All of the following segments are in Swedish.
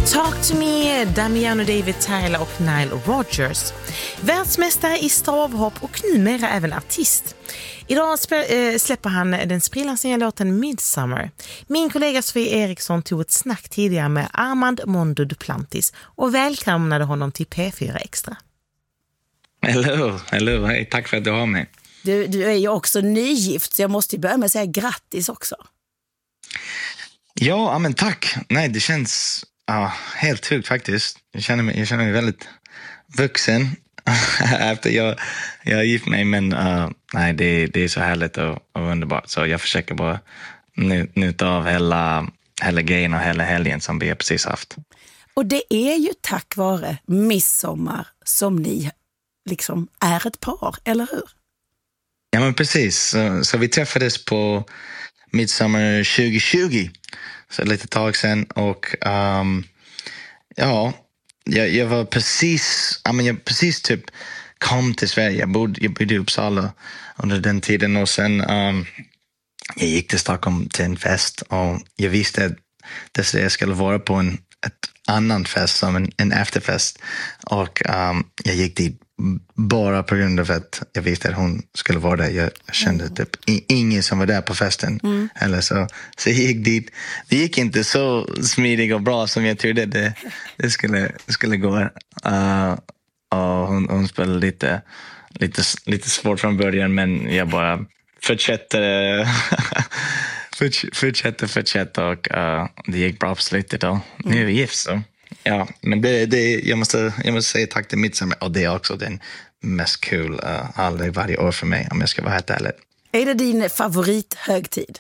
Talk to me, Damiano David Tyler och Nile Rodgers. Världsmästare i stavhopp och numera även artist. Idag släpper han den sprillans låten Midsummer. Min kollega Sofie Eriksson tog ett snack tidigare med Armand Mondo Duplantis och välkomnade honom till P4 Extra. Hello, hej, tack för att du har mig. Du är ju också nygift, så jag måste ju börja med att säga grattis också. Ja, men tack. Nej, det känns helt sjukt faktiskt. Jag känner mig väldigt vuxen efter jag har gift mig, men nej, det är så härligt och underbart. Så jag försöker bara njuta av hela grejen och hela helgen som vi har precis haft. Och det är ju tack vare midsommar som ni liksom är ett par, eller hur? Ja, men precis. Så vi träffades på midsommar 2020. Så lite tag sedan. Och jag var precis, jag precis typ kom till Sverige. Jag bodde i Uppsala under den tiden. Och sen jag gick till Stockholm till en fest. Och jag visste att jag skulle vara på ett annan fest som en efterfest. Och jag gick dit bara på grund av att jag visste att hon skulle vara där. Jag kände typ ingen som var där på festen. Eller så jag gick dit. Det gick inte så smidigt och bra som jag trodde det skulle gå. Och hon spelade lite svårt från början, men jag bara fortsatte och det gick bra på slutet då. Nu är vi gift så. Ja, men jag måste säga tack till Midsommar, och det är också den mest kul alla varje år för mig, om jag ska vara helt ärlig. Är det din favorithögtid?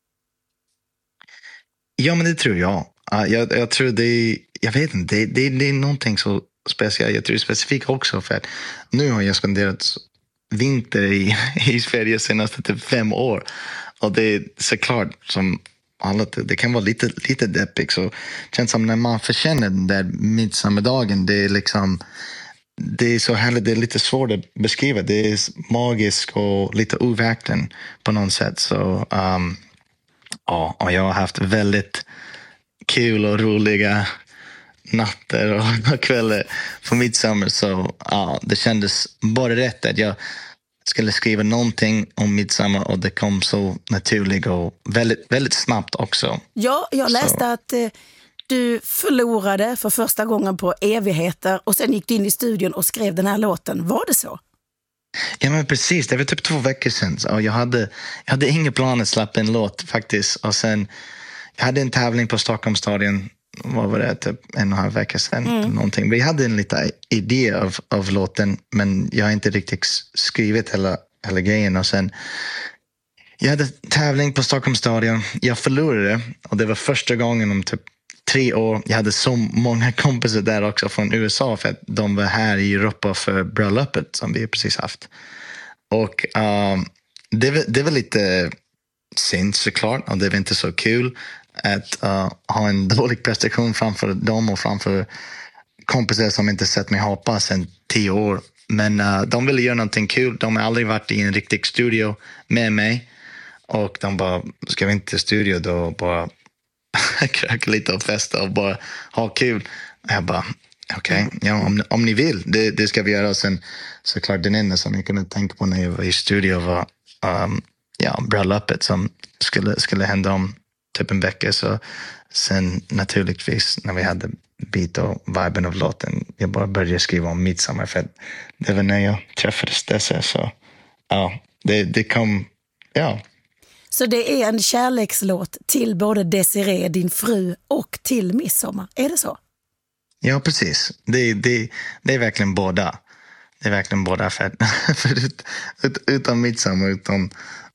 Ja, men det tror jag. Jag tror jag vet inte, det är någonting så speciellt. Jag tror specifikt också för att nu har jag spenderat vinter i Sverige senaste typ 5 år. Och det är såklart som alla, det kan vara lite deppigt, så det känns som när man förkänner den där midsommardagen, det är liksom, det är så härligt, det är lite svårt att beskriva, det är magiskt och lite overkligt på något sätt. Så och jag har haft väldigt kul och roliga natter och kvällar på midsommar, så det kändes bara rätt att jag skulle skriva någonting om midsommar, och det kom så naturligt och väldigt, väldigt snabbt också. Ja, jag läste att du förlorade för första gången på evigheter och sen gick du in i studion och skrev den här låten. Var det så? Ja, men precis. Det var typ 2 veckor sedan. Och jag hade inga planer att släppa en låt faktiskt. Och sen, jag hade en tävling på Stockholmsstadion. Vad var det? Typ 1,5 veckor sedan. Någonting. Vi hade en liten idé av låten, men jag har inte riktigt skrivit hela grejen. Och sen, jag hade tävling på Stockholmsstadion. Jag förlorade, och det var första gången om typ 3 år. Jag hade så många kompisar där också från USA, för att de var här i Europa för bröllopet som vi precis haft. Och det var lite synd såklart, och det var inte så kul att ha en dålig prestation framför dem och framför kompisar som inte sett mig hoppa sedan 10 år. Men de ville göra någonting kul. De har aldrig varit i en riktig studio med mig. Och de bara, ska vi inte till studio då bara kröka lite och festa och bara ha kul. Och jag bara, okej, ja, om ni vill, det ska vi göra. Och sen såklart den enda som jag kunde tänka på när jag var i studio var bröllopet som skulle hända om typ en vecka. Så sen naturligtvis när vi hade bit och viben av låten, jag bara började skriva om midsommar, för det var när jag träffades dessa. Så det kom, Så det är en kärlekslåt till både Desiree, din fru, och till midsommar. Är det så? Ja, precis. Det är verkligen båda. Det är verkligen båda, för utan midsommar, utan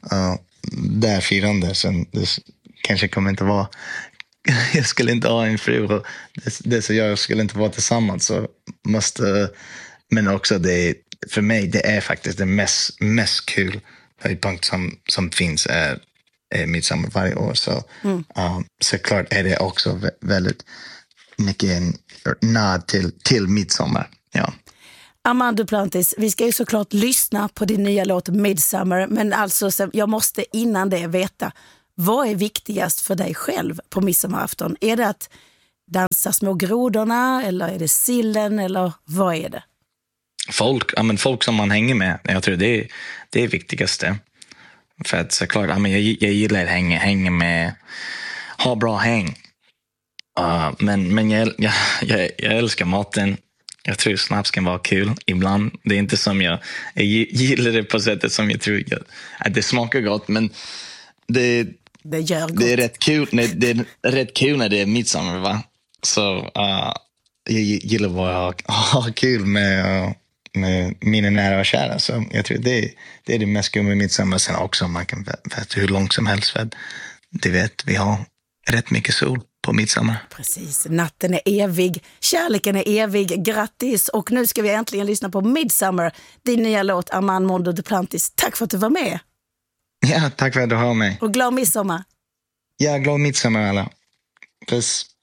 där firande, sen det kanske kommer inte vara, jag skulle inte ha en fru, och det så jag skulle inte vara tillsammans, så måste, men också det, för mig, det är faktiskt det mest kul höjdpunkt som finns är midsommar varje år. Så såklart är det också väldigt mycket en nod till midsommar. Ja. Armand Duplantis, vi ska ju såklart lyssna på din nya låt Midsummer, men alltså jag måste innan det veta, vad är viktigast för dig själv på midsommarafton? Är det att dansar små grodorna eller är det sillen eller vad är det? Folk som man hänger med. Jag tror det är viktigaste. För att såklart, jag gillar att hänga med, ha bra häng. Men jag älskar maten. Jag tror snaps kan vara kul ibland. Det är inte som jag gillar det på sättet som jag tror att det smakar gott, men det är rätt kul. Det är rätt kul när det är midsommar, va? Så jag gillar att ha kul med mina nära och kära. Så jag tror det är det mest kul med midsommar. Sen också man kan veta hur långt som helst, för det vet vi har rätt mycket sol på midsommar. Precis, natten är evig, kärleken är evig, grattis. Och nu ska vi äntligen lyssna på Midsummer, din nya låt Armand Mondo Duplantis. Tack för att du var med. Ja, tack för att du har mig. Och glad midsommar. Ja, glad midsommar alla. Puss.